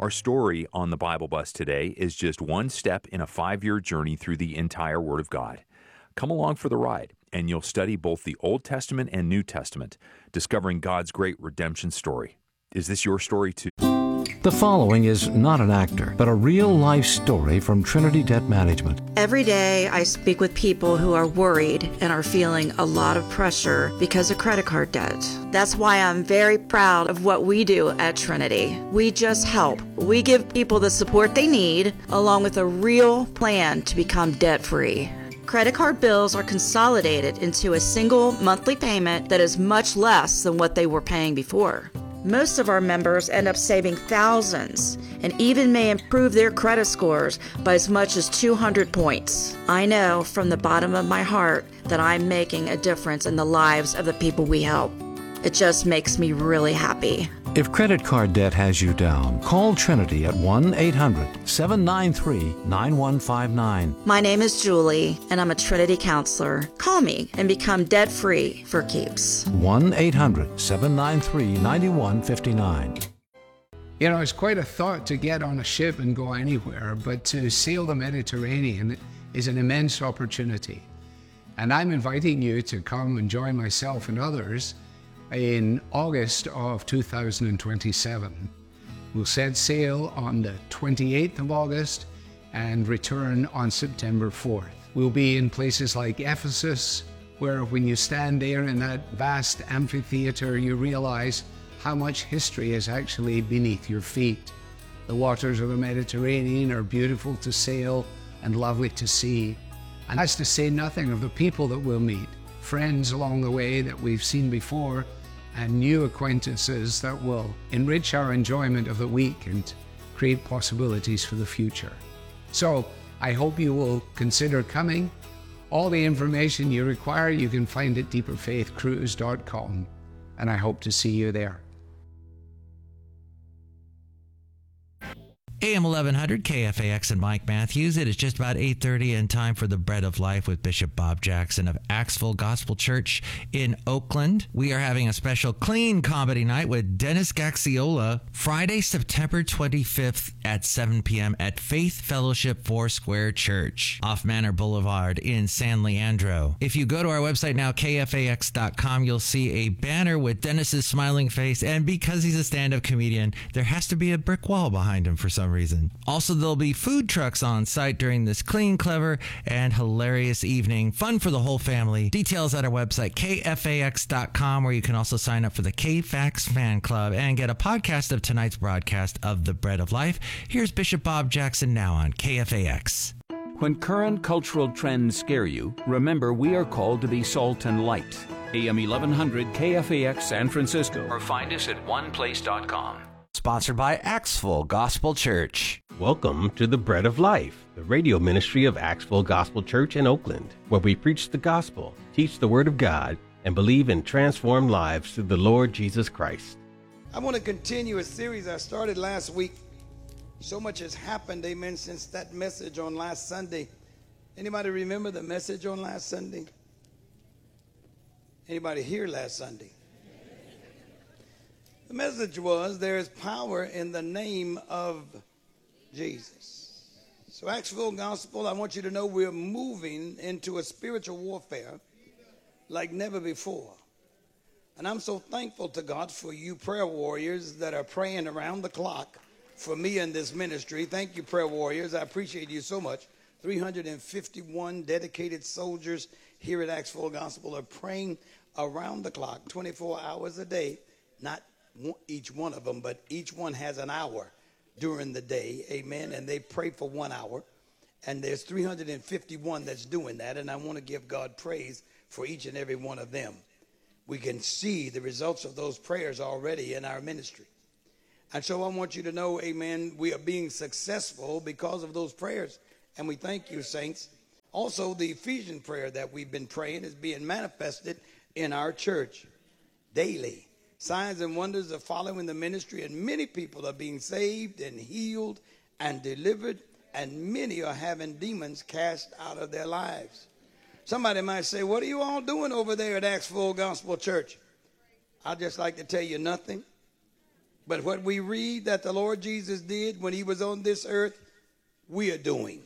Our story on the Bible Bus today is just one step in a 5-year journey through the entire Word of God. Come along for the ride, and you'll study both the Old Testament and New Testament, discovering God's great redemption story. Is this your story too? The following is not an actor, but a real-life story from Trinity Debt Management. Every day I speak with people who are worried and are feeling a lot of pressure because of credit card debt. That's why I'm very proud of what we do at Trinity. We just help. We give people the support they need, along with a real plan to become debt-free. Credit card bills are consolidated into a single monthly payment that is much less than what they were paying before. Most of our members end up saving thousands and even may improve their credit scores by as much as 200 points. I know from the bottom of my heart that I'm making a difference in the lives of the people we help. It just makes me really happy. If credit card debt has you down, call Trinity at 1-800-793-9159. My name is Julie, and I'm a Trinity counselor. Call me and become debt-free for keeps. 1-800-793-9159. You know, it's quite a thought to get on a ship and go anywhere, but to sail the Mediterranean is an immense opportunity. And I'm inviting you to come and join myself and others in August of 2027. We'll set sail on the 28th of August and return on September 4th. We'll be in places like Ephesus, where when you stand there in that vast amphitheater, you realize how much history is actually beneath your feet. The waters of the Mediterranean are beautiful to sail and lovely to see. And that's to say nothing of the people that we'll meet, friends along the way that we've seen before, and new acquaintances that will enrich our enjoyment of the week and create possibilities for the future. So I hope you will consider coming. All the information you require you can find at deeperfaithcruise.com, and I hope to see you there. AM 1100 KFAX and Mike Matthews. It is just about 8:30 and time for the Bread of Life with Bishop Bob Jackson of Axville Gospel Church in Oakland. We are having a special clean comedy night with Dennis Gaxiola Friday, September 25th at 7 p.m. at Faith Fellowship Foursquare Church off Manor Boulevard in San Leandro. If you go to our website now, kfax.com, you'll see a banner with Dennis's smiling face, and because he's a stand-up comedian, there has to be a brick wall behind him for some reason. Also, there'll be food trucks on site during this clean, clever, and hilarious evening. Fun for the whole family. Details at our website, kfax.com, where you can also sign up for the KFAX fan club and get a podcast of tonight's broadcast of The Bread of Life. Here's Bishop Bob Jackson now on KFAX. When current cultural trends scare you, remember we are called to be salt and light. AM 1100 KFAX San Francisco, or find us at oneplace.com. Sponsored by Axville Gospel Church. Welcome to the Bread of Life, the radio ministry of Axville Gospel Church in Oakland, where we preach the gospel, teach the Word of God, and believe in transformed lives through the Lord Jesus Christ. I want to continue a series I started last week. So much has happened, amen, since that message on last Sunday. Anybody remember the message on last Sunday? Anybody here last Sunday? The message was, there is power in the name of Jesus. So Axville Gospel, I want you to know we're moving into a spiritual warfare like never before. And I'm so thankful to God for you prayer warriors that are praying around the clock for me in this ministry. Thank you, prayer warriors. I appreciate you so much. 351 dedicated soldiers here at Axville Gospel are praying around the clock, 24 hours a day. Not each one of them, but each one has an hour during the day, amen, and they pray for 1 hour, and there's 351 that's doing that, and I want to give God praise for each and every one of them. We can see the results of those prayers already in our ministry, and so I want you to know, amen, we are being successful because of those prayers, and we thank you, saints. Also, the Ephesian prayer that we've been praying is being manifested in our church daily. Signs and wonders are following the ministry, and many people are being saved and healed and delivered, and many are having demons cast out of their lives. Somebody might say, what are you all doing over there at Axville Gospel Church? I'd just like to tell you nothing. But what we read that the Lord Jesus did when he was on this earth, we are doing.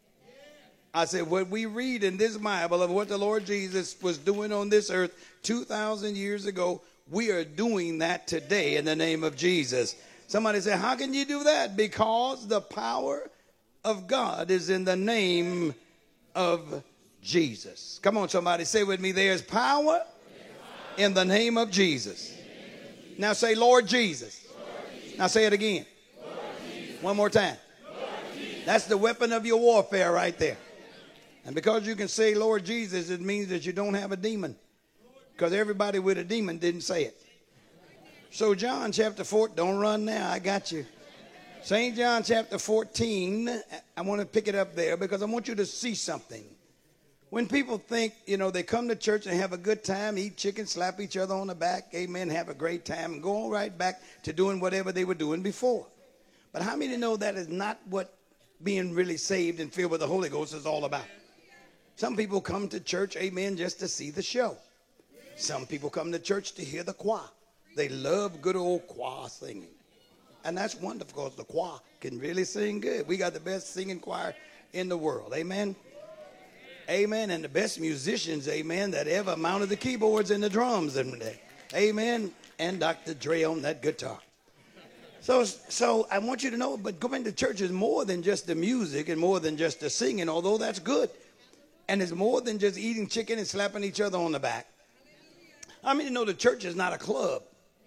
I said, what we read in this Bible of what the Lord Jesus was doing on this earth 2,000 years ago, we are doing that today in the name of Jesus. Somebody say, how can you do that? Because the power of God is in the name of Jesus. Come on, somebody say with me, there's power in the name of Jesus. Now say, Lord Jesus. Now say it again. One more time. That's the weapon of your warfare right there. And because you can say Lord Jesus, it means that you don't have a demon. Because everybody with a demon didn't say it. So John chapter 4, don't run now, I got you. St. John chapter 14, I want to pick it up there because I want you to see something. When people think, you know, they come to church and have a good time, eat chicken, slap each other on the back, amen, have a great time, and go right back to doing whatever they were doing before. But how many know that is not what being really saved and filled with the Holy Ghost is all about? Some people come to church, amen, just to see the show. Some people come to church to hear the choir. They love good old choir singing. And that's wonderful because the choir can really sing good. We got the best singing choir in the world, amen. Amen. And the best musicians, amen, that ever mounted the keyboards and the drums in the day. Amen. And Dr. Dre on that guitar. So I want you to know, but going to church is more than just the music and more than just the singing, although that's good. And it's more than just eating chicken and slapping each other on the back. I mean, you know, the church is not a club.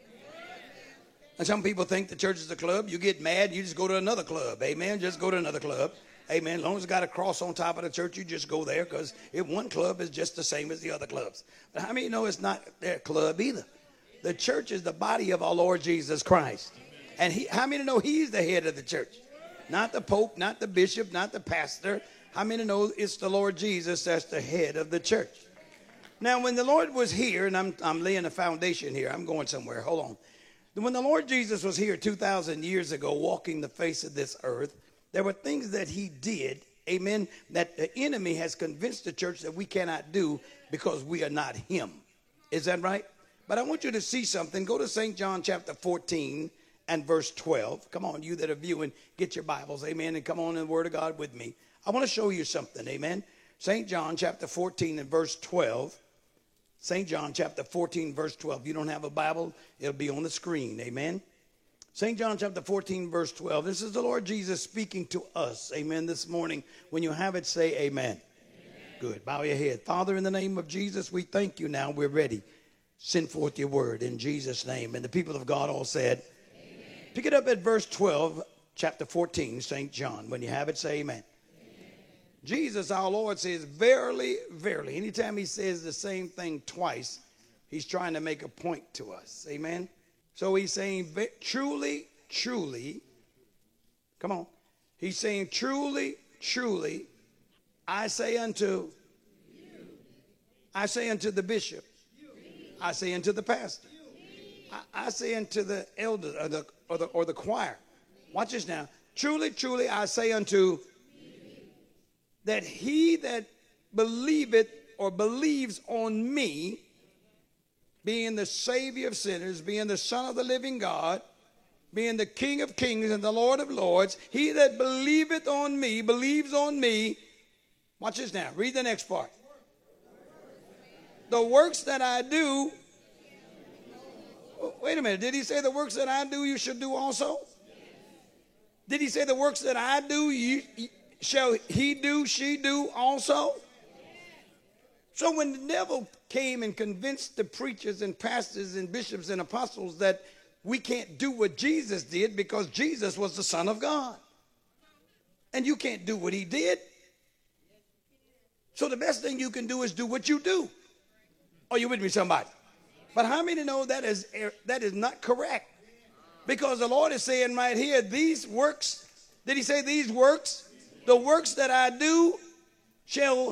And some people think the church is a club. You get mad, you just go to another club. Amen. Just go to another club. Amen. As long as it's got a cross on top of the church, you just go there because one club is just the same as the other clubs. But how many know it's not their club either? The church is the body of our Lord Jesus Christ. And how many know he's the head of the church? Not the pope, not the bishop, not the pastor. How many know it's the Lord Jesus that's the head of the church? Now, when the Lord was here, and I'm laying a foundation here. I'm going somewhere. Hold on. When the Lord Jesus was here 2,000 years ago, walking the face of this earth, there were things that he did, amen, that the enemy has convinced the church that we cannot do because we are not him. Is that right? But I want you to see something. Go to St. John chapter 14 and verse 12. Come on, you that are viewing, get your Bibles, amen, and come on in the Word of God with me. I want to show you something, amen. St. John chapter 14 and verse 12. St. John chapter 14, verse 12. If you don't have a Bible, it'll be on the screen, amen. St. John chapter 14, verse 12. This is the Lord Jesus speaking to us, amen, this morning. When you have it, say amen. Amen. Good. Bow your head. Father, in the name of Jesus, we thank you now. We're ready. Send forth your word in Jesus' name. And the people of God all said, amen. Pick it up at verse 12, chapter 14, St. John. When you have it, say amen. Amen. Jesus, our Lord, says, verily, verily. Anytime he says the same thing twice, he's trying to make a point to us. Amen. So he's saying, truly, truly, come on. He's saying, truly, truly, I say unto the bishop, I say unto the pastor, I say unto the elder or the choir. Watch this now. Truly, truly, I say unto that he that believeth or believes on me, being the Savior of sinners, being the Son of the living God, being the King of kings and the Lord of lords, he that believeth on me, believes on me. Watch this now. Read the next part. The works that I do. Wait a minute. Did he say the works that I do you should do also? Did he say the works that I do shall he do, she do also? So when the devil came and convinced the preachers and pastors and bishops and apostles that we can't do what Jesus did because Jesus was the Son of God. And you can't do what he did. So the best thing you can do is do what you do. Are you with me, somebody? But how many know that is not correct? Because the Lord is saying right here, these works, did he say these works? The works that I do shall